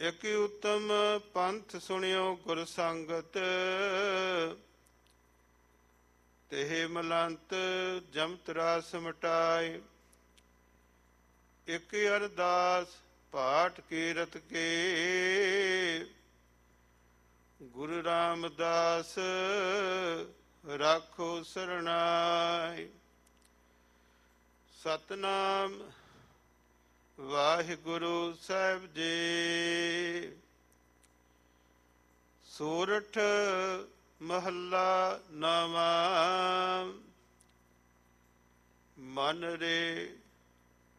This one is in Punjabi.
ਇਕ ਉਤਮ ਪੰਥ ਸੁਣਿਓ ਗੁਰ ਸੰਗਤ, ਤੇ ਮਲੰਤ ਜਮਤ ਰਾਸ ਮਿਟਾਏ। ਇਕ ਅਰਦਾਸ ਪਾਠ ਕੀਰਤ ਕੇ, ਗੁਰੂ ਰਾਮਦਾਸ ਰਾਖੋ ਸਰਣਾਏ। ਸਤਨਾਮ ਵਾਹਿਗੁਰੂ ਸਾਹਿਬ ਜੀ। ਸੋਰਠ ਮਹੱਲਾ ਨਵਾਂ। ਮਨ ਰੇ